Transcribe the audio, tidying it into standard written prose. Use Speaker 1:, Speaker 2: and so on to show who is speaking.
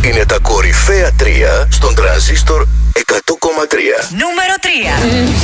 Speaker 1: Είναι τα κορυφαία 3 στον τρανζίστορ 100,3.
Speaker 2: Νούμερο 3.